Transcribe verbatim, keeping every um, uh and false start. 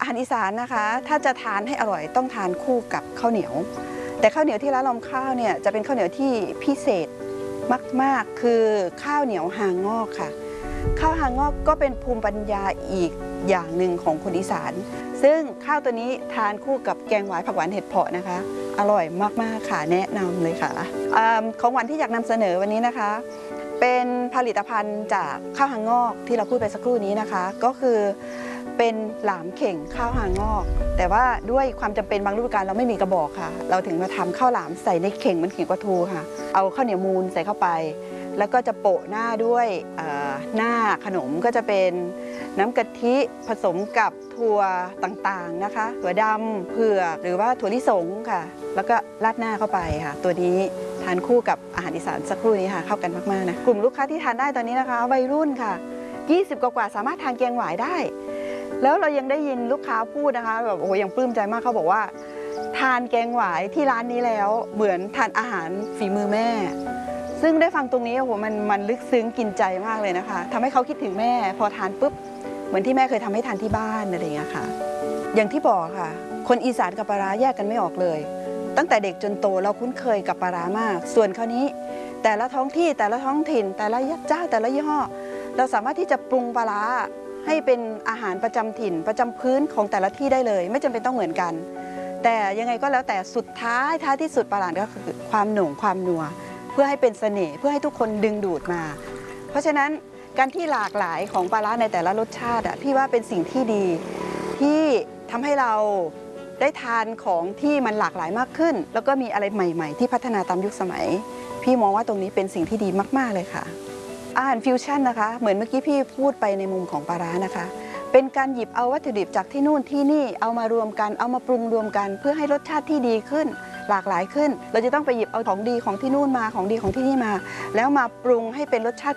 อาหารอีสานนะคะถ้าจะทานให้อร่อยต้องทานคู่กับข้าวเหนียวแต่ข้าวเหนียวที่ร้านลมข้าวเนี่ยจะเป็นข้าวเหนียวที่พิเศษมากๆคือข้าวเหนียวหางงอกค่ะข้าวหางงอกก็เป็นภูมิปัญญาอีกอย่างหนึ่งของคนอีสานซึ่งข้าวตัวนี้ทานคู่กับแกงหวายผักหวานเห็ดเผาะนะคะอร่อยมากๆค่ะแนะนำเลยค่ะอของหวานที่อยากนำเสนอวันนี้นะคะเป็นผลิตภัณฑ์จากข้าวหางงอกที่เราพูดไปสักครู่นี้นะคะก็คือเป็นหลามเข่งข้าวหางงอกแต่ว่าด้วยความจำเป็นบางฤดูกาลเราไม่มีกระบอกค่ะเราถึงมาทำข้าวหลามใส่ในเข่งมันเข่งปลาทูค่ะเอาข้าวเหนียวมูนใส่เข้าไปแล้วก็จะโปะหน้าด้วยหน้าขนมก็จะเป็นน้ำกะทิผสมกับถั่วต่างๆนะคะถั่วดำเผือกหรือว่าถั่วลิสงค่ะแล้วก็ราดหน้าเข้าไปค่ะตัวนี้ทานคู่กับอาหารอีสานสักครู่นี้ค่ะเข้ากันมากๆนะกลุ่มลูกค้าที่ทานได้ตอนนี้นะคะวัยรุ่นค่ะยี่สิบกว่าๆสามารถทานแกงหวายได้แล้วเรายังได้ยินลูกค้าพูดนะคะแบบโอ้โหยังปลื้มใจมากเขาบอกว่าทานแกงหวายที่ร้านนี้แล้วเหมือนทานอาหารฝีมือแม่ซึ่งได้ฟังตรงนี้โอ้โหมันมันลึกซึ้งกินใจมากเลยนะคะทำให้เขาคิดถึงแม่พอทานปุ๊บเหมือนที่แม่เคยทำให้ทานที่บ้านอะไรอย่างเงี้ยค่ะอย่างที่บอกค่ะคนอีสานกับปลาร้าแยกกันไม่ออกเลยตั้งแต่เด็กจนโตเราคุ้นเคยกับปลาร้ามากส่วนคราวนี้แต่ละท้องที่แต่ละท้องถิ่นแต่ละเจ้าแต่ละยี่ห้อเราสามารถที่จะปรุงปลาร้าให้เป็นอาหารประจำถิ่นประจำพื้นของแต่ละที่ได้เลยไม่จำเป็นต้องเหมือนกันแต่ยังไงก็แล้วแต่สุดท้ายท้ายที่สุดปลาร้าก็คือความหน่งความนัวเพื่อให้เป็นเสน่ห์เพื่อให้ทุกคนดึงดูดมาเพราะฉะนั้นการที่หลากหลายของปลาร้าในแต่ละรสชาติอ่ะพี่ว่าเป็นสิ่งที่ดีที่ทำให้เราได้ทานของที่มันหลากหลายมากขึ้นแล้วก็มีอะไรใหม่ๆที่พัฒนาตามยุคสมัยพี่มองว่าตรงนี้เป็นสิ่งที่ดีมากๆเลยค่ะอาหารฟิวชั่นนะคะเหมือนเมื่อกี้พี่พูดไปในมุมของปลาร้านะคะเป็นการหยิบเอาวัตถุดิบจากที่นู่นที่นี่เอามารวมกันเอามาปรุงรวมกันเพื่อให้รสชาติที่ดีขึ้นหลากหลายขึ้นเราจะต้องไปหยิบเอาของดีของที่นู่นมาของดีของที่นี่มาแล้วมาปรุงให้เป็นรสชาติ